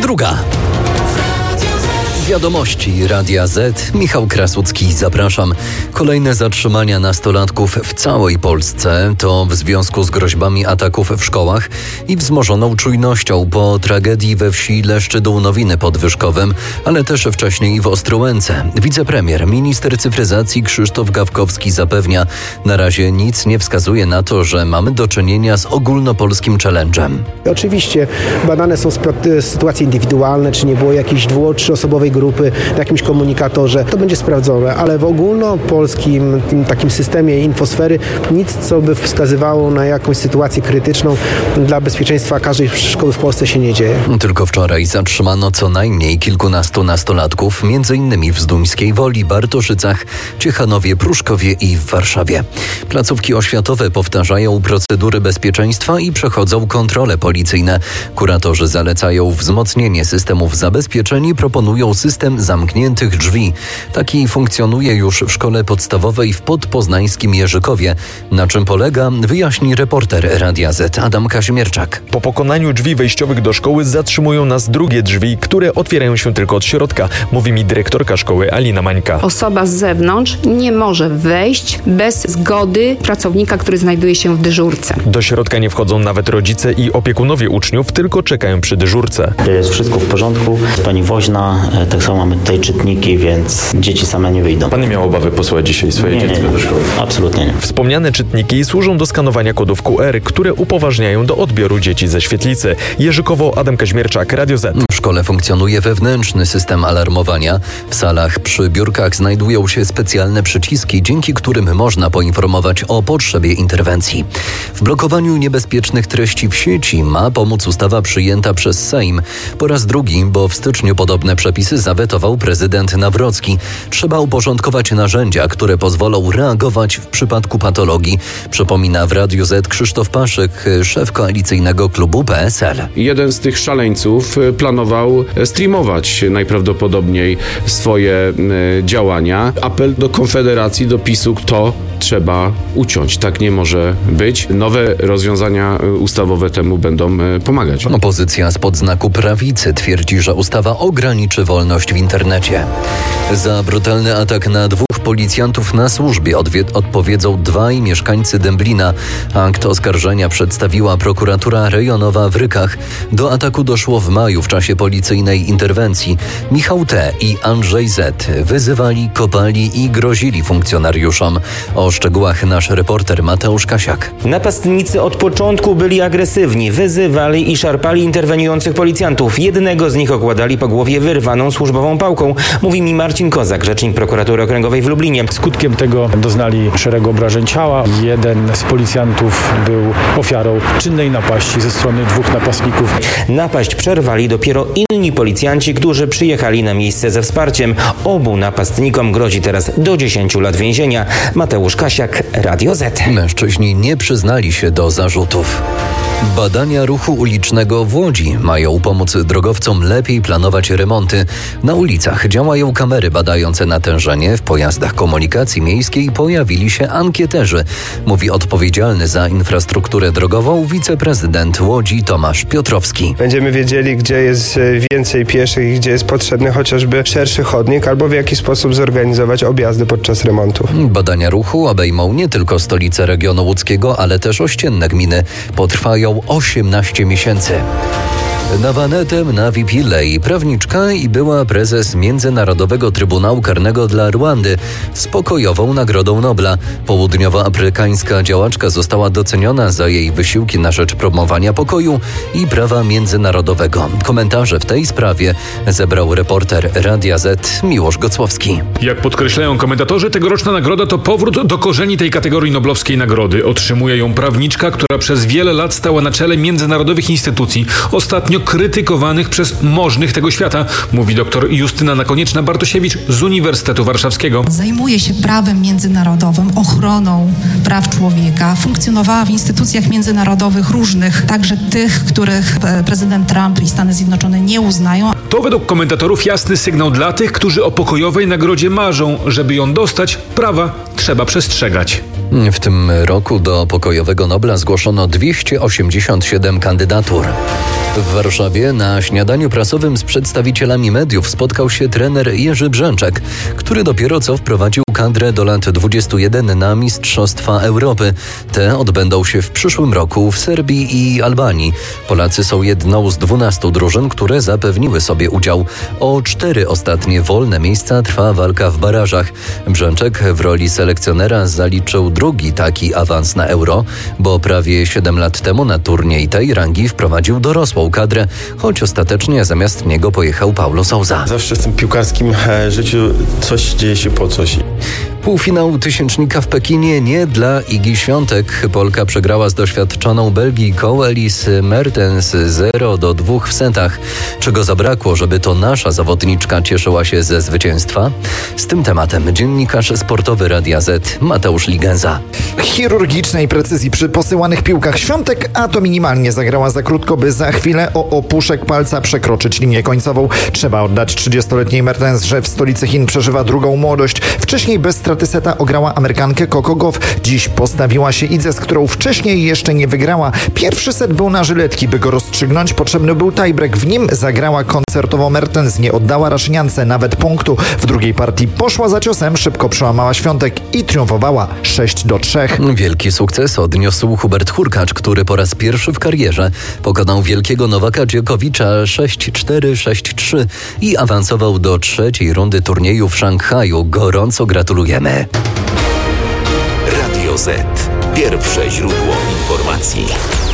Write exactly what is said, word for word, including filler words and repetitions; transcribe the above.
druga. Wiadomości Radia Z. Michał Krasucki, zapraszam. Kolejne zatrzymania nastolatków w całej Polsce to w związku z groźbami ataków w szkołach i wzmożoną czujnością po tragedii we wsi Leszczy-Dół-Nowiny pod Wyszkowem, ale też wcześniej w Ostrołęce. Wicepremier, minister cyfryzacji Krzysztof Gawkowski zapewnia, na razie nic nie wskazuje na to, że mamy do czynienia z ogólnopolskim challenge'em. Oczywiście badane są sytuacje indywidualne, czy nie było jakiejś dwu- trzyosobowej grupy na jakimś komunikatorze. To będzie sprawdzone, ale w ogólnopolskim takim systemie infosfery nic, co by wskazywało na jakąś sytuację krytyczną dla bezpieczeństwa każdej szkoły w Polsce się nie dzieje. Tylko wczoraj zatrzymano co najmniej kilkunastu nastolatków, między innymi w Zduńskiej Woli, Bartoszycach, Ciechanowie, Pruszkowie i w Warszawie. Placówki oświatowe powtarzają procedury bezpieczeństwa i przechodzą kontrole policyjne. Kuratorzy zalecają wzmocnienie systemów zabezpieczeń i proponują system zamkniętych drzwi. Taki funkcjonuje już w szkole podstawowej w podpoznańskim Jerzykowie. Na czym polega, wyjaśni reporter Radia Z Adam Kazimierczak. Po pokonaniu drzwi wejściowych do szkoły zatrzymują nas drugie drzwi, które otwierają się tylko od środka, mówi mi dyrektorka szkoły Alina Mańka. Osoba z zewnątrz nie może wejść bez zgody pracownika, który znajduje się w dyżurce. Do środka nie wchodzą nawet rodzice i opiekunowie uczniów, tylko czekają przy dyżurce. Jest wszystko w porządku. Pani woźna, tak samo mamy tutaj czytniki, więc dzieci same nie wyjdą. Pan nie miał obawy posłać dzisiaj swoje nie, dziecko nie, do szkoły? Absolutnie nie. Wspomniane czytniki służą do skanowania kodów Q R, które upoważniają do odbioru dzieci ze świetlicy. Jerzykowo, Adam Kaźmierczak, Radio Z. W szkole funkcjonuje wewnętrzny system alarmowania. W salach przy biurkach znajdują się specjalne przyciski, dzięki którym można poinformować o potrzebie interwencji. W blokowaniu niebezpiecznych treści w sieci ma pomóc ustawa przyjęta przez Sejm. Po raz drugi, bo w styczniu podobne przepisy zawetował prezydent Nawrocki. Trzeba uporządkować narzędzia, które pozwolą reagować w przypadku patologii. Przypomina w Radiu Z Krzysztof Paszyk, szef koalicyjnego klubu P S L. Jeden z tych szaleńców planował streamować najprawdopodobniej swoje y, działania. Apel do Konfederacji, do PiSu, to trzeba uciąć. Tak nie może być. Nowe rozwiązania ustawowe temu będą pomagać. Opozycja spod znaku prawicy twierdzi, że ustawa ograniczy wolność w internecie. Za brutalny atak na dwóch policjantów na służbie odwie- odpowiedzą dwaj mieszkańcy Dęblina. Akt oskarżenia przedstawiła prokuratura rejonowa w Rykach. Do ataku doszło w maju w czasie policyjnej interwencji. Michał T. i Andrzej Z. wyzywali, kopali i grozili funkcjonariuszom. O szczegółach nasz reporter Mateusz Kasiak. Napastnicy od początku byli agresywni, wyzywali i szarpali interweniujących policjantów. Jednego z nich okładali po głowie wyrwaną służbową pałką, mówi mi Marcin Kozak, rzecznik prokuratury okręgowej w Lublinie. Skutkiem tego doznali szeregu obrażeń ciała. Jeden z policjantów był ofiarą czynnej napaści ze strony dwóch napastników. Napaść przerwali dopiero inni policjanci, którzy przyjechali na miejsce ze wsparciem. Obu napastnikom grozi teraz do dziesięciu lat więzienia. Mateusz Kasiak, Radio Z. Mężczyźni nie przyznali się do zarzutów. Badania ruchu ulicznego w Łodzi mają pomóc drogowcom lepiej planować remonty. Na ulicach działają kamery badające natężenie. W pojazdach komunikacji miejskiej pojawili się ankieterzy, mówi odpowiedzialny za infrastrukturę drogową wiceprezydent Łodzi Tomasz Piotrowski. Będziemy wiedzieli, gdzie jest więcej pieszych i gdzie jest potrzebny chociażby szerszy chodnik, albo w jaki sposób zorganizować objazdy podczas remontu. Badania ruchu obejmą nie tylko stolicę regionu łódzkiego, ale też ościenne gminy. Potrwają osiemnaście miesięcy. Nawanetem Navi Pillay, prawniczka i była prezes Międzynarodowego Trybunału Karnego dla Rwandy, z pokojową Nagrodą Nobla. Południowoafrykańska działaczka została doceniona za jej wysiłki na rzecz promowania pokoju i prawa międzynarodowego. Komentarze w tej sprawie zebrał reporter Radia Z Miłosz Gocłowski. Jak podkreślają komentatorzy, tegoroczna nagroda to powrót do korzeni tej kategorii noblowskiej nagrody. Otrzymuje ją prawniczka, która przez wiele lat stała na czele międzynarodowych instytucji. Ostatnio krytykowanych przez możnych tego świata, mówi dr Justyna Nakonieczna-Bartosiewicz z Uniwersytetu Warszawskiego. Zajmuje się prawem międzynarodowym, ochroną praw człowieka. Funkcjonowała w instytucjach międzynarodowych różnych, także tych, których prezydent Trump i Stany Zjednoczone nie uznają. To według komentatorów jasny sygnał dla tych, którzy o pokojowej nagrodzie marzą. Żeby ją dostać, prawa trzeba przestrzegać. W tym roku do pokojowego Nobla zgłoszono dwieście osiemdziesiąt siedem kandydatur. W Warszawie na śniadaniu prasowym z przedstawicielami mediów spotkał się trener Jerzy Brzęczek, który dopiero co wprowadził kadrę do lat dwudziestu jeden na Mistrzostwa Europy. Te odbędą się w przyszłym roku w Serbii i Albanii. Polacy są jedną z dwunastu drużyn, które zapewniły sobie udział. O cztery ostatnie wolne miejsca trwa walka w barażach. Brzęczek w roli selekcjonera zaliczył drugi taki awans na Euro, bo prawie siedem lat temu na turniej tej rangi wprowadził dorosłą kadrę, choć ostatecznie zamiast niego pojechał Paulo Sousa. Zawsze w tym piłkarskim życiu coś dzieje się po coś. Półfinał tysięcznika w Pekinie nie dla Igi Świątek. Polka przegrała z doświadczoną Belgijką Elise Mertens zero do dwóch w setach. Czego zabrakło, żeby to nasza zawodniczka cieszyła się ze zwycięstwa? Z tym tematem dziennikarz sportowy Radia Z Mateusz Ligenza. Chirurgicznej precyzji przy posyłanych piłkach Świątek, a to minimalnie zagrała za krótko, by za chwilę o opuszek palca przekroczyć linię końcową. Trzeba oddać trzydziestoletniej Mertens, że w stolicy Chin przeżywa drugą młodość. Wcześniej bez straty seta ograła Amerykankę Coco Gauff. Dziś postawiła się Idze, z którą wcześniej jeszcze nie wygrała. Pierwszy set był na żyletki. By go rozstrzygnąć, potrzebny był tiebreak. W nim zagrała koncertowo Mertens. Nie oddała Raszyniance nawet punktu. W drugiej partii poszła za ciosem, szybko przełamała Świątek i triumfowała sześć do trzech. Wielki sukces odniósł Hubert Hurkacz, który po raz pierwszy w karierze pokonał wielkiego Nowaka Dżokowicza sześć cztery sześć trzy i awansował do trzeciej rundy turnieju w Szanghaju. Gorąco gratulujemy. Radio Z. Pierwsze źródło informacji.